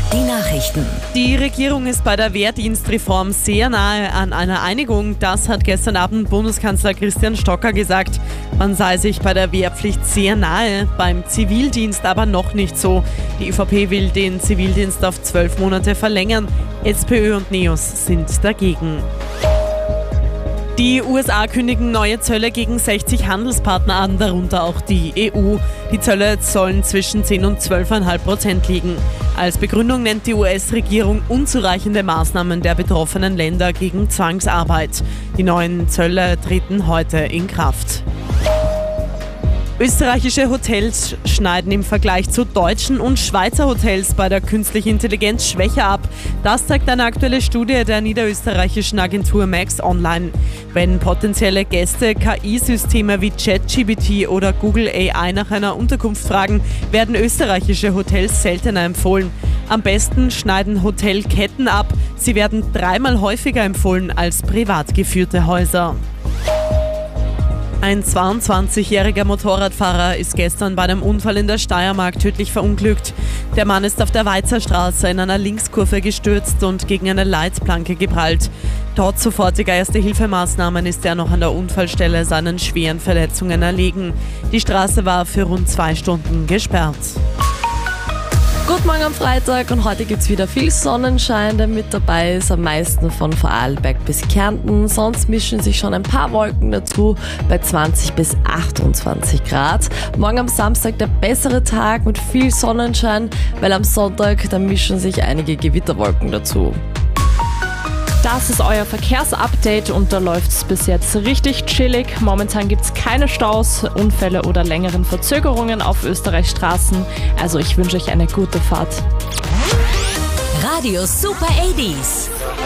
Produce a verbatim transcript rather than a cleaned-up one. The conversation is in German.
Die Nachrichten. Die Regierung ist bei der Wehrdienstreform sehr nahe an einer Einigung. Das hat gestern Abend Bundeskanzler Christian Stocker gesagt. Man sei sich bei der Wehrpflicht sehr nahe, beim Zivildienst aber noch nicht so. Die ÖVP will den Zivildienst auf zwölf Monate verlängern. SPÖ und NEOS sind dagegen. Die U S A kündigen neue Zölle gegen sechzig Handelspartner an, darunter auch die E U. Die Zölle sollen zwischen zehn und zwölf Komma fünf Prozent liegen. Als Begründung nennt die U S-Regierung unzureichende Maßnahmen der betroffenen Länder gegen Zwangsarbeit. Die neuen Zölle treten heute in Kraft. Österreichische Hotels schneiden im Vergleich zu deutschen und Schweizer Hotels bei der künstlichen Intelligenz schwächer ab. Das zeigt eine aktuelle Studie der niederösterreichischen Agentur Max Online. Wenn potenzielle Gäste K I-Systeme wie ChatGPT oder Google A I nach einer Unterkunft fragen, werden österreichische Hotels seltener empfohlen. Am besten schneiden Hotelketten ab. Sie werden dreimal häufiger empfohlen als privat geführte Häuser. Ein zweiundzwanzigjähriger Motorradfahrer ist gestern bei einem Unfall in der Steiermark tödlich verunglückt. Der Mann ist auf der Weizerstraße in einer Linkskurve gestürzt und gegen eine Leitplanke geprallt. Trotz sofortiger Erste-Hilfe-Maßnahmen ist er noch an der Unfallstelle seinen schweren Verletzungen erlegen. Die Straße war für rund zwei Stunden gesperrt. Guten Morgen am Freitag und heute gibt es wieder viel Sonnenschein, der mit dabei ist, am meisten von Vorarlberg bis Kärnten. Sonst mischen sich schon ein paar Wolken dazu bei zwanzig bis achtundzwanzig Grad. Morgen am Samstag der bessere Tag mit viel Sonnenschein, weil am Sonntag da mischen sich einige Gewitterwolken dazu. Das ist euer Verkehrsupdate und da läuft es bis jetzt richtig chillig. Momentan gibt es keine Staus, Unfälle oder längeren Verzögerungen auf Österreichs Straßen. Also ich wünsche euch eine gute Fahrt. Radio Super achtzig.